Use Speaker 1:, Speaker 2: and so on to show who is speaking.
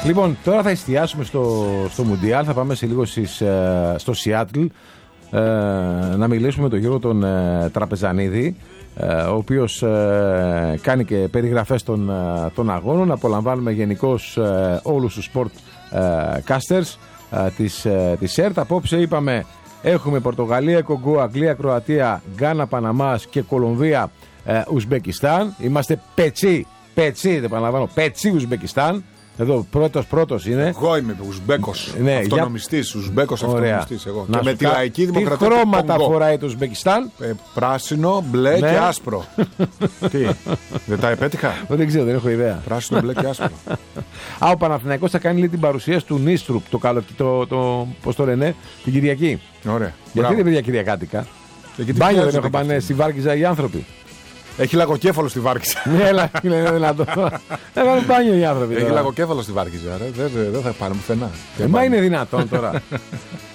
Speaker 1: Λοιπόν, τώρα θα εστιάσουμε στο Μουντιάλ. Θα πάμε σε λίγο στο Σιάτλ να μιλήσουμε με τον Γιώργο τον Τραπεζανίδη, ο οποίος κάνει και περιγραφές των αγώνων. Απολαμβάνουμε γενικώς όλους τους sport casters της ΕΡΤ. Απόψε είπαμε έχουμε Πορτογαλία, Κογκό, Αγγλία, Κροατία, Γκάνα, Παναμάς και Κολομβία, Ουσμπεκιστάν. Είμαστε πετσί, δεν επαναλαμβάνω, πετσί Ουσμπεκιστάν. Εδώ πρώτος είναι.
Speaker 2: Εγώ είμαι Ουσμπέκος.
Speaker 1: Ναι,
Speaker 2: αυτονομιστής. Ουσμπέκος αυτονομιστής. Εγώ. Και με τη λαϊκή δημοκρατία.
Speaker 1: Τι χρώματα φοράει το Ουσμπεκιστάν?
Speaker 2: Πράσινο, μπλε και άσπρο. Τι, δεν τα επέτυχα?
Speaker 1: Δεν ξέρω, δεν έχω ιδέα.
Speaker 2: Πράσινο, μπλε και άσπρο.
Speaker 1: Ο Παναθηναϊκός θα κάνει την παρουσίαση του Νίστρουπ πώς το λένε, την Κυριακή.
Speaker 2: Ωραία.
Speaker 1: Γιατί δεν παιδιά Κυριακάτικα? Μπάνιο δεν έχουν πάνε στη Βάρκιζα οι άνθρωποι?
Speaker 2: Έχει λαγοκέφαλο στη Βάρκιζα.
Speaker 1: Ναι, έλα, είναι δυνατό. Έχουν μπάνιο οι άνθρωποι.
Speaker 2: Έχει λαγοκέφαλο στη Βάρκιζα, δεν θα πάνε πουθενά.
Speaker 1: Μα είναι δυνατόν τώρα.